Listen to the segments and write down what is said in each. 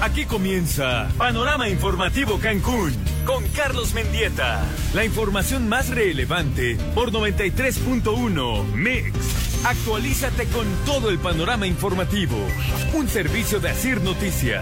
Aquí comienza Panorama Informativo Cancún con Carlos Mendieta. La información más relevante por 93.1 MIX. Actualízate con todo el panorama informativo. Un servicio de Asir Noticias.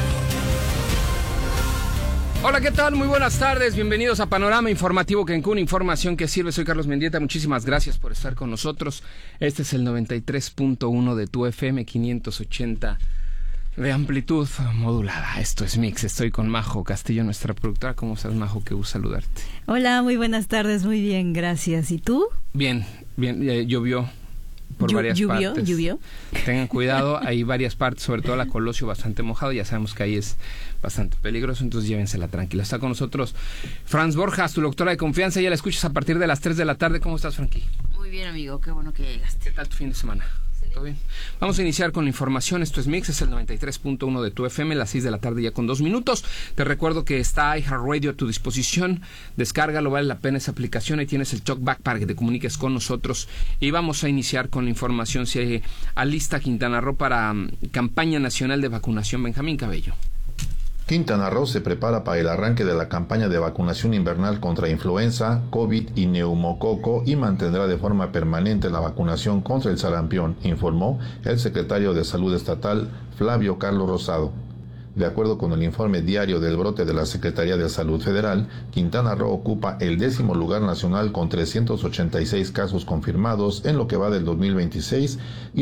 Hola, ¿qué tal? Muy buenas tardes. Bienvenidos a Panorama Informativo Cancún. Información que sirve. Soy Carlos Mendieta. Muchísimas gracias por estar con nosotros. Este es el 93.1 de tu FM 580 de amplitud modulada. Esto es Mix. Estoy con Majo Castillo, nuestra productora. ¿Cómo estás, Majo? Qué gusto saludarte. Hola, muy buenas tardes. Muy bien, gracias. ¿Y tú? Bien, bien. Llovió por varias partes. ¿Llovió? Tengan cuidado, hay varias partes, sobre todo la Colosio bastante mojado. Ya sabemos que ahí es bastante peligroso, entonces llévensela tranquila. Está con nosotros Franz Borjas, tu doctora de confianza. Ya la escuchas a partir de las 3 de la tarde. ¿Cómo estás, Frankie? Muy bien, amigo. Qué bueno que llegaste. ¿Qué tal tu fin de semana? ¿Todo bien? Vamos a iniciar con la información. Esto es Mix, es el 93.1 de tu FM, las 6 de la tarde ya con 2 minutos. Te recuerdo que está iHeartRadio a tu disposición. Descárgalo, vale la pena esa aplicación. Ahí tienes el talkback para que te comuniques con nosotros. Y vamos a iniciar con la información. Se alista Quintana Roo para campaña nacional de vacunación. Benjamín Cabello. Quintana Roo se prepara para el arranque de la campaña de vacunación invernal contra influenza, COVID y neumococo y mantendrá de forma permanente la vacunación contra el sarampión, informó el secretario de Salud Estatal, Flavio Carlos Rosado. De acuerdo con el informe diario del brote de la Secretaría de Salud Federal, Quintana Roo ocupa el 10º lugar nacional con 386 casos confirmados en lo que va del 2026 y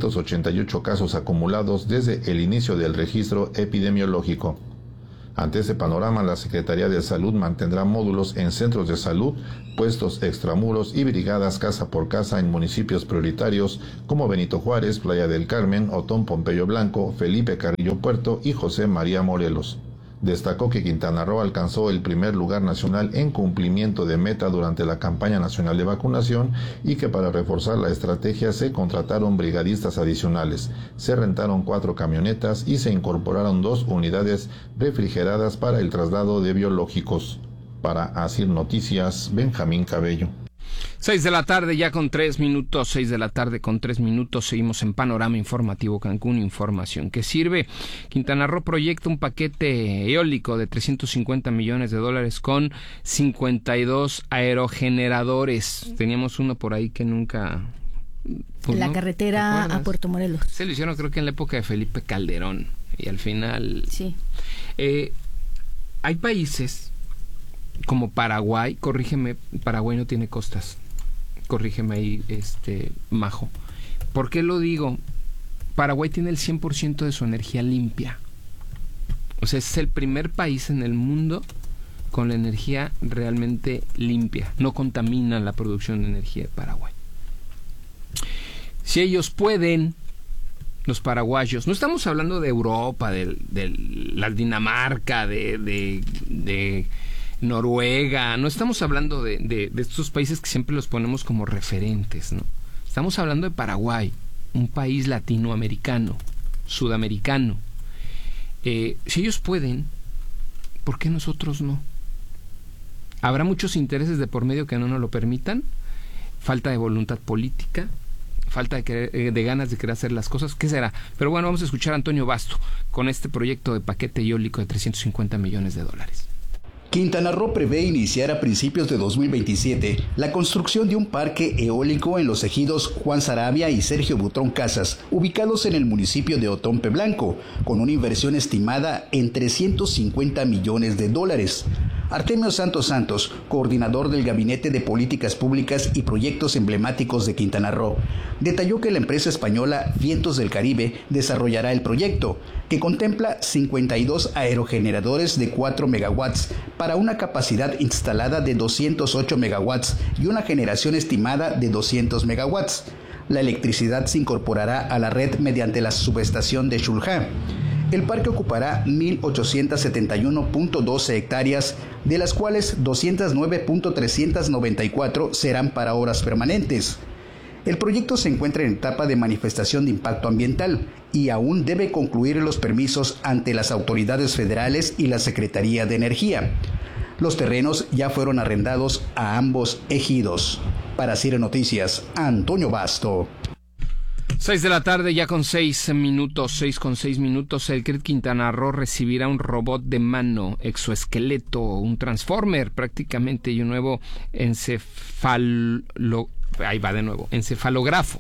388 casos acumulados desde el inicio del registro epidemiológico. Ante ese panorama, la Secretaría de Salud mantendrá módulos en centros de salud, puestos extramuros y brigadas casa por casa en municipios prioritarios como Benito Juárez, Playa del Carmen, Otón Pompeyo Blanco, Felipe Carrillo Puerto y José María Morelos. Destacó que Quintana Roo alcanzó el primer lugar nacional en cumplimiento de meta durante la campaña nacional de vacunación y que para reforzar la estrategia se contrataron brigadistas adicionales, se rentaron 4 camionetas y se incorporaron 2 unidades refrigeradas para el traslado de biológicos. Para Asir Noticias, Benjamín Cabello. 6 de la tarde ya con 3 minutos, 6 de la tarde con 3 minutos, seguimos en Panorama Informativo Cancún, información que sirve. Quintana Roo proyecta un paquete eólico de $350 millones con 52 aerogeneradores. Teníamos uno por ahí que nunca... Pues la carretera a Puerto Morelos. Se lo hicieron creo que en la época de Felipe Calderón y al final... Sí. Hay países como Paraguay, corrígeme, Paraguay no tiene costas. Corrígeme ahí, Majo. ¿Por qué lo digo? Paraguay tiene el 100% de su energía limpia. O sea, es el primer país en el mundo con la energía realmente limpia. No contamina la producción de energía de Paraguay. Si ellos pueden, los paraguayos, no estamos hablando de Europa, de la Dinamarca, de Noruega, no estamos hablando de estos países que siempre los ponemos como referentes, ¿no? Estamos hablando de Paraguay, un país latinoamericano, sudamericano. Si ellos pueden, ¿por qué nosotros no? ¿Habrá muchos intereses de por medio que no nos lo permitan? ¿Falta de voluntad política? ¿Falta de ganas de querer hacer las cosas? ¿Qué será? Pero bueno, vamos a escuchar a Antonio Basto con este proyecto de paquete eólico de $350 millones. Quintana Roo prevé iniciar a principios de 2027 la construcción de un parque eólico en los ejidos Juan Sarabia y Sergio Butrón Casas, ubicados en el municipio de Otompe Blanco, con una inversión estimada en $350 millones. Artemio Santos, coordinador del Gabinete de Políticas Públicas y Proyectos Emblemáticos de Quintana Roo, detalló que la empresa española Vientos del Caribe desarrollará el proyecto, que contempla 52 aerogeneradores de 4 megawatts para una capacidad instalada de 208 megawatts y una generación estimada de 200 megawatts. La electricidad se incorporará a la red mediante la subestación de Xulha. El parque ocupará 1.871.12 hectáreas, de las cuales 209.394 serán para obras permanentes. El proyecto se encuentra en etapa de manifestación de impacto ambiental y aún debe concluir los permisos ante las autoridades federales y la Secretaría de Energía. Los terrenos ya fueron arrendados a ambos ejidos. Para CIRE Noticias, Antonio Basto. 6 de la tarde, ya con 6 con 6 minutos, el CRIT Quintana Roo recibirá un robot de mano, exoesqueleto, un transformer prácticamente, y un nuevo encefalógrafo.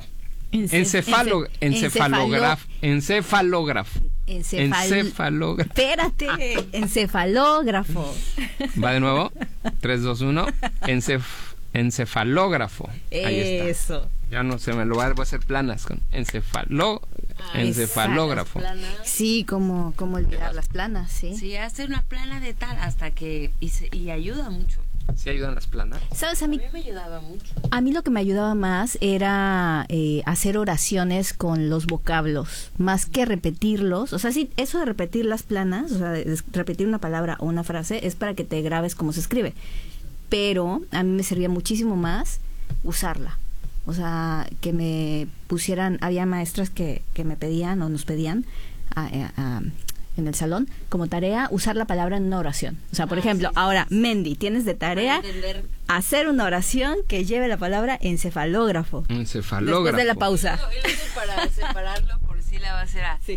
Espérate, encefalógrafo. ¿Va de nuevo? 3, 2, 1. Encefalógrafo. Ahí está. Eso. Ya no se me lo voy a hacer planas con encefalógrafo. Sí, como olvidar las planas, sí. Sí, hace una plana de tal hasta que y ayuda mucho. ¿Sí ayudan las planas? ¿Sabes? A mí me ayudaba mucho. A mí lo que me ayudaba más era hacer oraciones con los vocablos, más que repetirlos. O sea, sí, eso de repetir las planas, o sea, de repetir una palabra o una frase, es para que te grabes cómo se escribe. Pero a mí me servía muchísimo más usarla. O sea, que me pusieran, había maestras que me pedían o nos pedían en el salón como tarea usar la palabra en una oración. O sea, por ejemplo, sí. Ahora, Mendy, tienes de tarea hacer una oración que lleve la palabra encefalógrafo. Después de la pausa. Y luego para separarlo por sílabas era sí.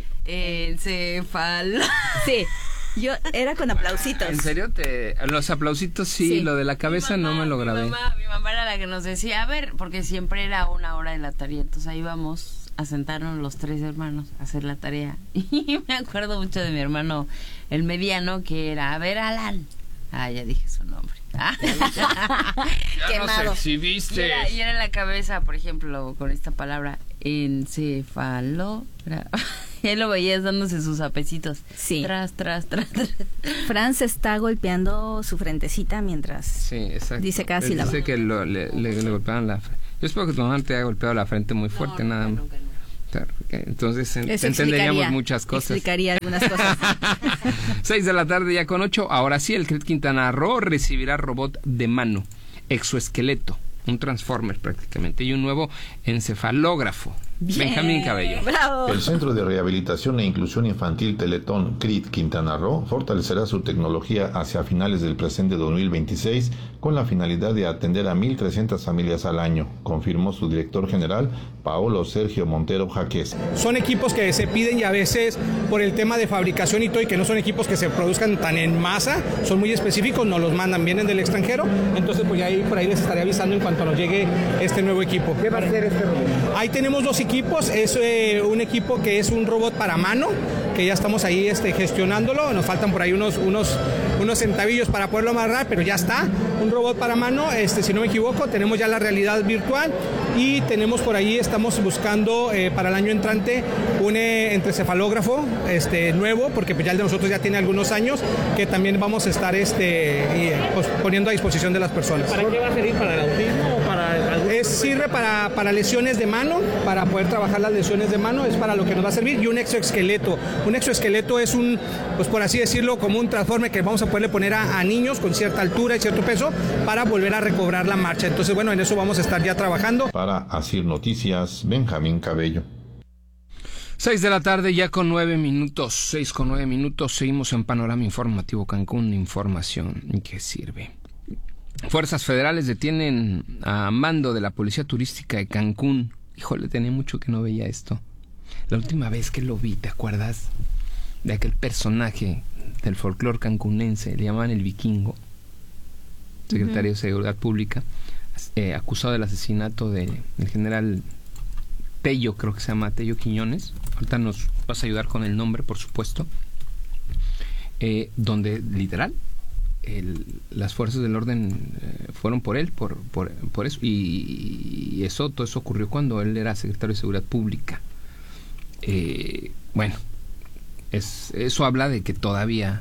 Sí. Yo era con aplausitos. ¿En serio? Los aplausitos sí, lo de la cabeza no me lo grabé. Mi mamá era la que nos decía, a ver, porque siempre era una hora de la tarea, entonces ahí vamos a sentarnos los 3 hermanos a hacer la tarea. Y me acuerdo mucho de mi hermano, el mediano, que era, a ver, Alan. Ah, ya dije su nombre. Ya nos exhibiste. Y era la cabeza, por ejemplo, con esta palabra, encefalógrafo. Y ahí lo veías dándose sus apecitos. Sí. Tras. Franz está golpeando su frentecita mientras dice cada sílaba. Dice que le golpeaban la frente. Yo espero que tu mamá te haya golpeado la frente muy fuerte, nada más. Nunca. Claro, entonces entenderíamos muchas cosas. Explicaría algunas cosas. 6 de la tarde ya con 8. Ahora sí, el CRIT Quintana Roo recibirá robot de mano, exoesqueleto, un transformer prácticamente, y un nuevo encefalógrafo. Bien. Benjamín Cabello. ¡Bravo! El Centro de Rehabilitación e Inclusión Infantil Teletón CRIT Quintana Roo fortalecerá su tecnología hacia finales del presente 2026 con la finalidad de atender a 1.300 familias al año, confirmó su director general, Paolo Sergio Montero Jaques. Son equipos que se piden y a veces por el tema de fabricación y todo, y que no son equipos que se produzcan tan en masa, son muy específicos, nos los mandan, vienen del extranjero, entonces pues ya por ahí les estaré avisando en cuanto nos llegue este nuevo equipo. ¿Qué va a hacer este robot? Ahí tenemos 2 equipos, es un equipo que es un robot para mano, que ya estamos ahí gestionándolo, nos faltan por ahí unos centavillos para poderlo amarrar, pero ya está, un robot para mano, si no me equivoco, tenemos ya la realidad virtual y tenemos por ahí, estamos buscando para el año entrante un encefalógrafo nuevo, porque pues ya el de nosotros ya tiene algunos años, que también vamos a estar pues, poniendo a disposición de las personas. ¿Para qué va a servir? ¿Para el autismo o para algún... Sirve para lesiones de mano, para poder trabajar las lesiones de mano, es para lo que nos va a servir, y un exoesqueleto. Un exoesqueleto es pues por así decirlo, como un transforme que vamos a poderle poner a niños con cierta altura y cierto peso para volver a recobrar la marcha. Entonces, bueno, en eso vamos a estar ya trabajando. Para Asir Noticias, Benjamín Cabello. 6 de la tarde ya con 9 minutos. 6 con 9 minutos. Seguimos en Panorama Informativo Cancún. Información que sirve. Fuerzas federales detienen a mando de la Policía Turística de Cancún. Híjole, tenía mucho que no veía esto. La última vez que lo vi, ¿te acuerdas? De aquel personaje del folclore cancunense, le llamaban el Vikingo, secretario de Seguridad Pública, acusado del asesinato del general Tello, creo que se llama Tello Quiñones. Ahorita nos vas a ayudar con el nombre, por supuesto. Donde, literal, las fuerzas del orden fueron por él, por eso. Y todo eso ocurrió cuando él era secretario de Seguridad Pública. Bueno, eso habla de que todavía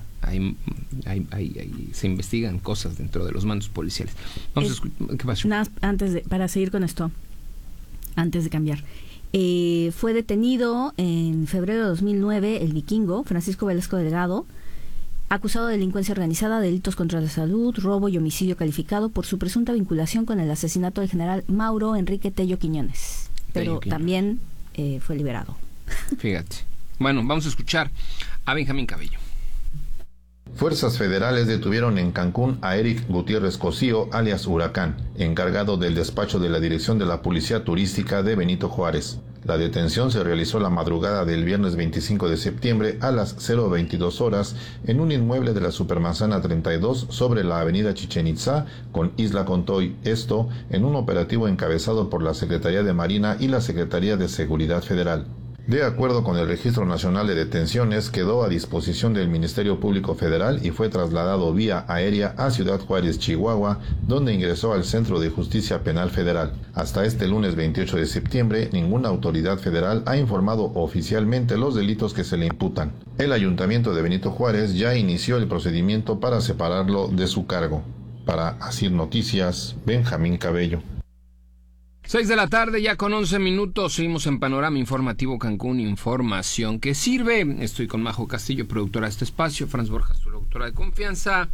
se investigan cosas dentro de los mandos policiales. ¿Qué pasó? Para seguir con esto, antes de cambiar. Fue detenido en febrero de 2009 el Vikingo, Francisco Velasco Delgado, acusado de delincuencia organizada, delitos contra la salud, robo y homicidio calificado por su presunta vinculación con el asesinato del general Mauro Enrique Tello Quiñones. Pero también fue liberado. Fíjate. Bueno, vamos a escuchar a Benjamín Cabello. Fuerzas federales detuvieron en Cancún a Eric Gutiérrez Cosío, alias Huracán, encargado del despacho de la Dirección de la Policía Turística de Benito Juárez. La detención se realizó la madrugada del viernes 25 de septiembre a las 0:22 horas en un inmueble de la Supermanzana 32 sobre la avenida Chichén Itzá con Isla Contoy, esto en un operativo encabezado por la Secretaría de Marina y la Secretaría de Seguridad Federal. De acuerdo con el Registro Nacional de Detenciones, quedó a disposición del Ministerio Público Federal y fue trasladado vía aérea a Ciudad Juárez, Chihuahua, donde ingresó al Centro de Justicia Penal Federal. Hasta este lunes 28 de septiembre, ninguna autoridad federal ha informado oficialmente los delitos que se le imputan. El Ayuntamiento de Benito Juárez ya inició el procedimiento para separarlo de su cargo. Para Asir Noticias, Benjamín Cabello. 6 de la tarde, ya con 11 minutos, seguimos en Panorama Informativo Cancún, información que sirve. Estoy con Majo Castillo, productora de este espacio, Franz Borjas, tu locutora de confianza.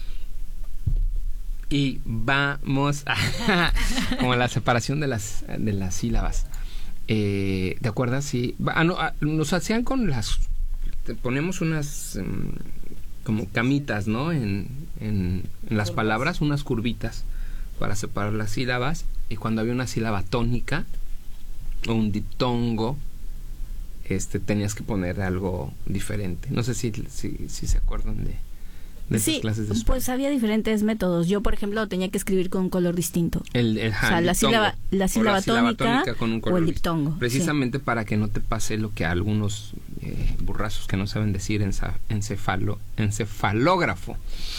Y vamos a... como la separación de las sílabas. ¿Te acuerdas? Sí. Nos hacían con las... ponemos unas como camitas, ¿no? En las palabras, unas curvitas para separar las sílabas. Y cuando había una sílaba tónica o un diptongo, tenías que poner algo diferente. No sé si se acuerdan de esas clases de español. Pues había diferentes métodos. Yo, por ejemplo, tenía que escribir con un color distinto. O sea, la sílaba tónica con un color o el diptongo. Precisamente para que no te pase lo que a algunos burrazos que no saben decir encefalógrafo.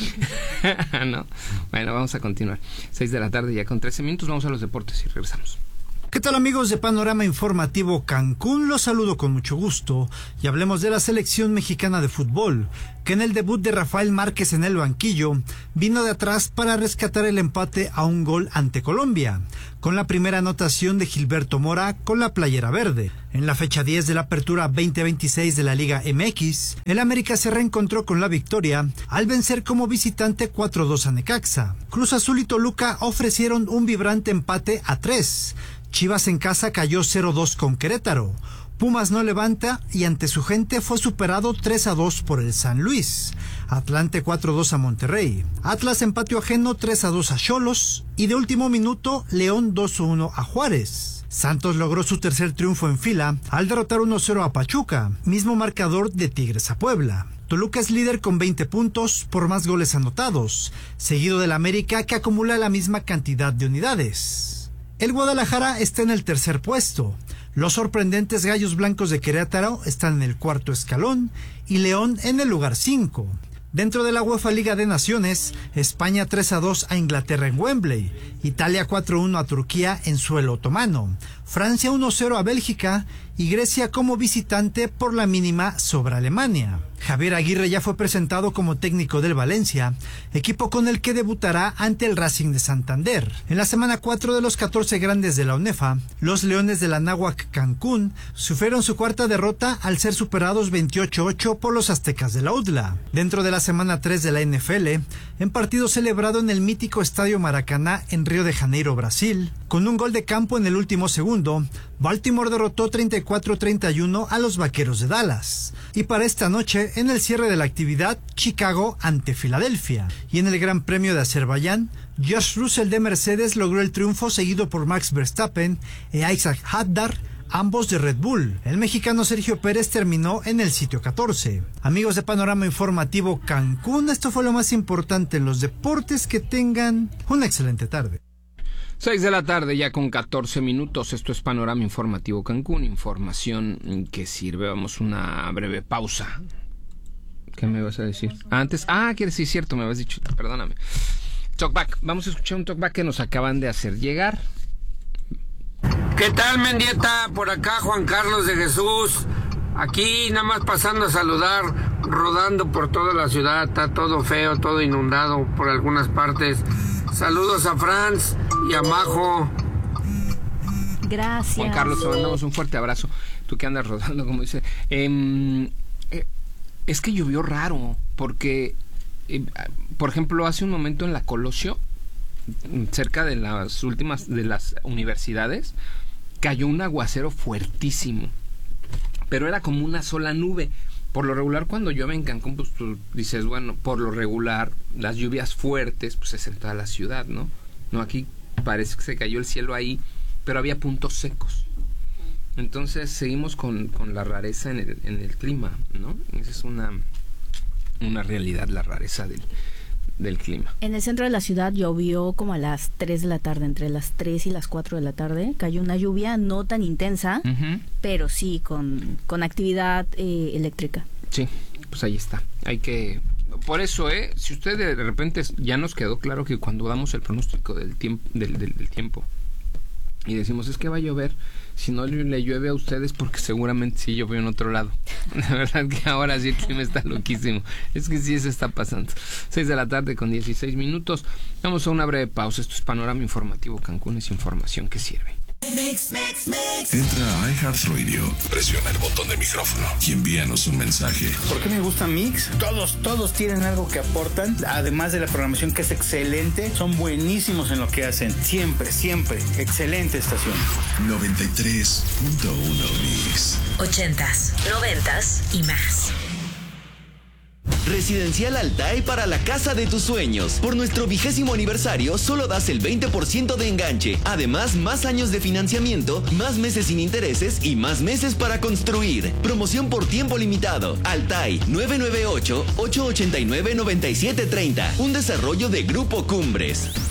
¿No? Bueno, vamos a continuar. 6 de la tarde ya con 13 minutos. Vamos a los deportes y regresamos. ¿Qué tal, amigos de Panorama Informativo Cancún? Los saludo con mucho gusto y hablemos de la selección mexicana de fútbol, que en el debut de Rafael Márquez en el banquillo vino de atrás para rescatar el empate a un gol ante Colombia, con la primera anotación de Gilberto Mora con la playera verde. En la fecha 10 de la apertura 2026 de la Liga MX, el América se reencontró con la victoria al vencer como visitante 4-2 a Necaxa. Cruz Azul y Toluca ofrecieron un vibrante empate a 3. Chivas en casa cayó 0-2 con Querétaro. Pumas no levanta y ante su gente fue superado 3-2 por el San Luis. Atlante 4-2 a Monterrey. Atlas empate ajeno 3-2 a Xolos. Y de último minuto, León 2-1 a Juárez. Santos logró su tercer triunfo en fila al derrotar 1-0 a Pachuca, mismo marcador de Tigres a Puebla. Toluca es líder con 20 puntos por más goles anotados, seguido del América que acumula la misma cantidad de unidades. El Guadalajara está en el tercer puesto. Los sorprendentes Gallos Blancos de Querétaro están en el cuarto escalón y León en el lugar 5. Dentro de la UEFA Liga de Naciones, España 3-2 a Inglaterra en Wembley, Italia 4-1 a Turquía en suelo otomano, Francia 1-0 a Bélgica y Grecia como visitante por la mínima sobre Alemania. Javier Aguirre ya fue presentado como técnico del Valencia, equipo con el que debutará ante el Racing de Santander. En la semana 4 de los 14 grandes de la UNEFA, los Leones de la Náhuac Cancún sufrieron su cuarta derrota al ser superados 28-8 por los Aztecas de la UDLA. Dentro de la semana 3 de la NFL, en partido celebrado en el mítico Estadio Maracaná en Río de Janeiro, Brasil, con un gol de campo en el último segundo, Baltimore derrotó 34-31 a los Vaqueros de Dallas. Y para esta noche, en el cierre de la actividad, Chicago ante Filadelfia. Y en el Gran Premio de Azerbaiyán, George Russell de Mercedes logró el triunfo seguido por Max Verstappen e Isaac Hadjar, ambos de Red Bull. El mexicano Sergio Pérez terminó en el sitio 14. Amigos de Panorama Informativo Cancún, esto fue lo más importante en los deportes. Que tengan una excelente tarde. 6 de la tarde ya con 14 minutos. Esto es Panorama Informativo Cancún, información que sirve. Vamos a una breve pausa. ¿Qué me vas a decir? Antes, quieres decir cierto, me habías dicho, perdóname. Talkback, vamos a escuchar un talkback que nos acaban de hacer llegar. ¿Qué tal, Mendieta? Por acá Juan Carlos de Jesús. Aquí nada más pasando a saludar, rodando por toda la ciudad. Está todo feo, todo inundado por algunas partes. Saludos a Franz y a Majo. Gracias. Juan Carlos, te mandamos un fuerte abrazo. Tú que andas rodando, como dice. Es que llovió raro, porque, por ejemplo, hace un momento en la Colosio, cerca de las últimas de las universidades, cayó un aguacero fuertísimo, pero era como una sola nube. Por lo regular, cuando llueve en Cancún, pues tú dices, bueno, por lo regular, las lluvias fuertes, pues es en toda la ciudad, ¿no? No, aquí parece que se cayó el cielo ahí, pero había puntos secos. Entonces seguimos con la rareza en el clima, ¿no? Esa es una realidad, la rareza del clima. En el centro de la ciudad llovió como a las 3 de la tarde, entre las 3 y las 4 de la tarde. Cayó una lluvia no tan intensa, pero sí con actividad eléctrica. Sí, pues ahí está. Por eso, si usted de repente ya nos quedó claro que cuando damos el pronóstico del tiempo y decimos es que va a llover, si no le llueve a ustedes porque seguramente sí llovió en otro lado. La verdad que ahora sí el clima está loquísimo. Es que sí, eso está pasando. 6:16 p.m. Vamos a una breve pausa. Esto es Panorama Informativo Cancún, es información que sirve. Entra a iHeartRadio, presiona el botón de micrófono y envíanos un mensaje. ¿Por qué me gusta Mix? Todos tienen algo que aportan, además de la programación que es excelente, son buenísimos en lo que hacen, siempre, excelente estación. 93.1 Mix. 80s, 90s y más. Residencial Altai para la casa de tus sueños. Por nuestro 20º aniversario, solo das el 20% de enganche. Además, más años de financiamiento, más meses sin intereses y más meses para construir. Promoción por tiempo limitado. Altai, 998-889-9730. Un desarrollo de Grupo Cumbres.